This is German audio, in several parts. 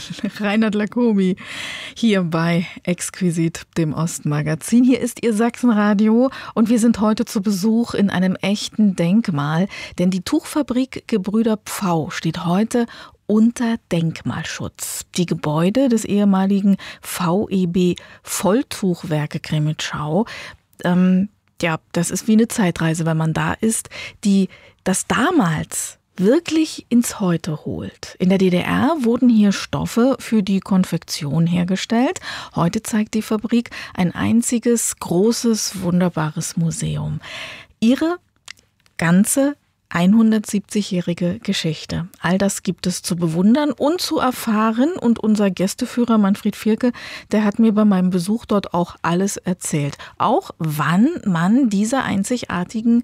Reinhard Lacomi hier bei Exquisit, dem Ostmagazin. Hier ist Ihr Sachsenradio und wir sind heute zu Besuch in einem echten Denkmal, denn die Tuchfabrik Gebrüder Pfau steht heute unter Denkmalschutz. Die Gebäude des ehemaligen VEB Volltuchwerke Cremitschau, das ist wie eine Zeitreise, wenn man da ist, die das damals wirklich ins Heute holt. In der DDR wurden hier Stoffe für die Konfektion hergestellt. Heute zeigt die Fabrik ein einziges, großes, wunderbares Museum. Ihre ganze 170-jährige Geschichte. All das gibt es zu bewundern und zu erfahren. Und unser Gästeführer Manfred Vierke, der hat mir bei meinem Besuch dort auch alles erzählt. Auch wann man diese einzigartigen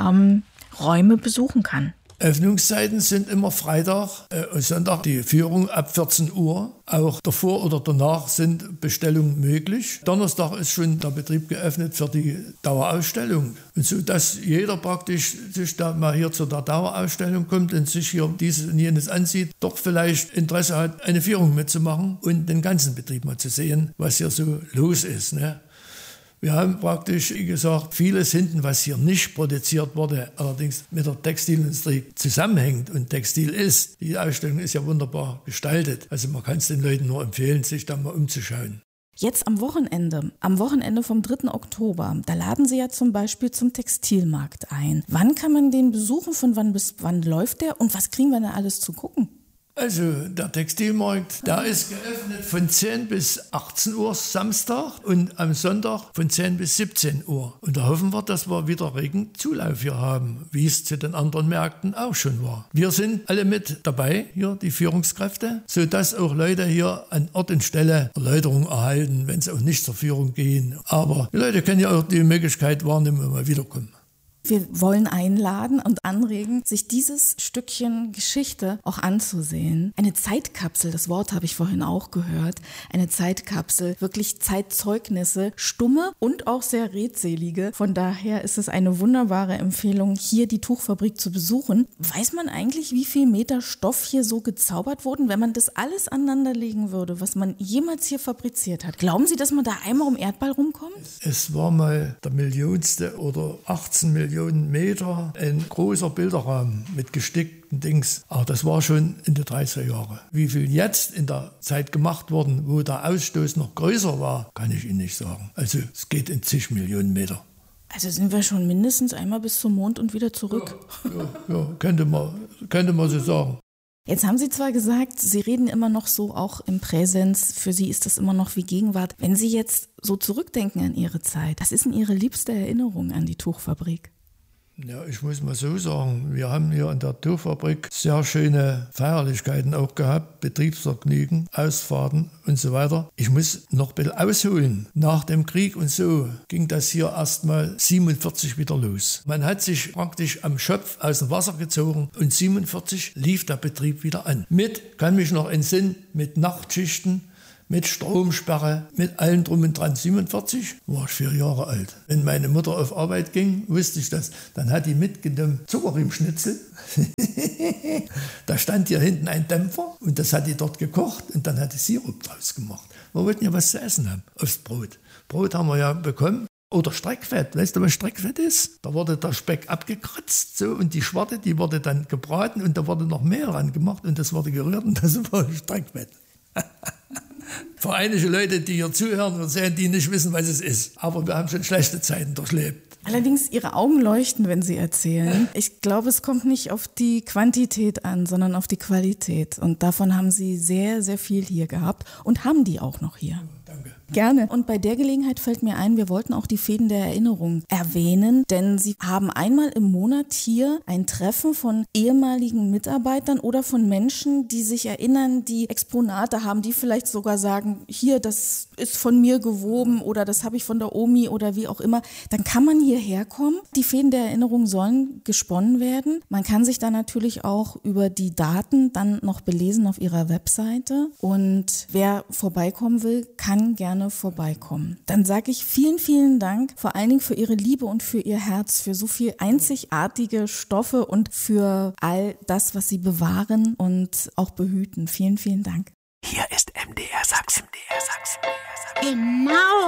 Räume besuchen kann. Öffnungszeiten sind immer Freitag und Sonntag die Führung ab 14 Uhr. Auch davor oder danach sind Bestellungen möglich. Donnerstag ist schon der Betrieb geöffnet für die Dauerausstellung. Und so, dass jeder praktisch sich da mal hier zu der Dauerausstellung kommt und sich hier dieses und jenes ansieht, doch vielleicht Interesse hat, eine Führung mitzumachen und den ganzen Betrieb mal zu sehen, was hier so los ist, ne? Wir haben praktisch, wie gesagt, vieles hinten, was hier nicht produziert wurde, allerdings mit der Textilindustrie zusammenhängt und Textil ist. Die Ausstellung ist ja wunderbar gestaltet. Also man kann es den Leuten nur empfehlen, sich da mal umzuschauen. Jetzt am Wochenende vom 3. Oktober, da laden Sie ja zum Beispiel zum Textilmarkt ein. Wann kann man den besuchen, von wann bis wann läuft der und was kriegen wir denn alles zu gucken? Also der Textilmarkt, der ist geöffnet von 10 bis 18 Uhr Samstag und am Sonntag von 10 bis 17 Uhr. Und da hoffen wir, dass wir wieder regen Zulauf hier haben, wie es zu den anderen Märkten auch schon war. Wir sind alle mit dabei, hier die Führungskräfte, sodass auch Leute hier an Ort und Stelle Erläuterung erhalten, wenn sie auch nicht zur Führung gehen. Aber die Leute können ja auch die Möglichkeit wahrnehmen, wenn wir wiederkommen. Wir wollen einladen und anregen, sich dieses Stückchen Geschichte auch anzusehen. Eine Zeitkapsel, das Wort habe ich vorhin auch gehört, eine Zeitkapsel, wirklich Zeitzeugnisse, stumme und auch sehr redselige. Von daher ist es eine wunderbare Empfehlung, hier die Tuchfabrik zu besuchen. Weiß man eigentlich, wie viel Meter Stoff hier so gezaubert wurden, wenn man das alles aneinanderlegen würde, was man jemals hier fabriziert hat? Glauben Sie, dass man da einmal um Erdball rumkommt? Es war mal der millionste oder 18 Millionen Meter, ein großer Bilderrahmen mit gestickten Dings. Aber das war schon in den 30er Jahren. Wie viel jetzt in der Zeit gemacht worden, wo der Ausstoß noch größer war, kann ich Ihnen nicht sagen. Also es geht in zig Millionen Meter. Also sind wir schon mindestens einmal bis zum Mond und wieder zurück. Ja, könnte man so sagen. Jetzt haben Sie zwar gesagt, Sie reden immer noch so auch im Präsens, für Sie ist das immer noch wie Gegenwart. Wenn Sie jetzt so zurückdenken an Ihre Zeit, was ist denn Ihre liebste Erinnerung an die Tuchfabrik? Ja, ich muss mal so sagen, wir haben hier in der Tuchfabrik sehr schöne Feierlichkeiten auch gehabt, Betriebsvergnügen, Ausfahrten und so weiter. Ich muss noch ein bisschen ausholen. Nach dem Krieg und so ging das hier erst mal 47 wieder los. Man hat sich praktisch am Schopf aus dem Wasser gezogen und 47 lief der Betrieb wieder an. Kann mich noch entsinnen, mit Nachtschichten, mit Stromsperre, mit allem drum und dran. 47 war ich 4 Jahre alt. Wenn meine Mutter auf Arbeit ging, wusste ich das. Dann hat die mitgenommen Zuckerrübenschnitzel. Da stand hier hinten ein Dämpfer und das hat die dort gekocht und dann hat die Sirup draus gemacht. Wir wollten ja was zu essen haben, aufs Brot. Brot haben wir ja bekommen. Oder Streckfett. Weißt du, was Streckfett ist? Da wurde der Speck abgekratzt so, und die Schwarte, die wurde dann gebraten und da wurde noch Mehl ran gemacht und das wurde gerührt und das war Streckfett. Für einige Leute, die hier zuhören und sehen, die nicht wissen, was es ist. Aber wir haben schon schlechte Zeiten durchlebt. Allerdings, Ihre Augen leuchten, wenn Sie erzählen. Ich glaube, es kommt nicht auf die Quantität an, sondern auf die Qualität. Und davon haben Sie sehr, sehr viel hier gehabt und haben die auch noch hier. Danke. Gerne. Und bei der Gelegenheit fällt mir ein, wir wollten auch die Fäden der Erinnerung erwähnen, denn Sie haben einmal im Monat hier ein Treffen von ehemaligen Mitarbeitern oder von Menschen, die sich erinnern, die Exponate haben, die vielleicht sogar sagen, hier, das ist von mir gewoben oder das habe ich von der Omi oder wie auch immer. Dann kann man hierher kommen. Die Fäden der Erinnerung sollen gesponnen werden. Man kann sich da natürlich auch über die Daten dann noch belesen auf ihrer Webseite. Und wer vorbeikommen will, kann gerne vorbeikommen. Dann sage ich vielen, vielen Dank, vor allen Dingen für Ihre Liebe und für Ihr Herz, für so viel einzigartige Stoffe und für all das, was Sie bewahren und auch behüten. Vielen, vielen Dank. Hier ist MDR Sachsen. Genau.